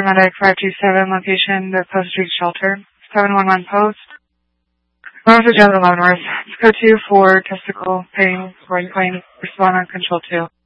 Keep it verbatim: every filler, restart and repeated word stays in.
paramedic five two seven, location the Post Street Shelter. seven one one Post. Leavenworth, General Leavenworth. It's code two for testicle pain, right claim, respond on control two.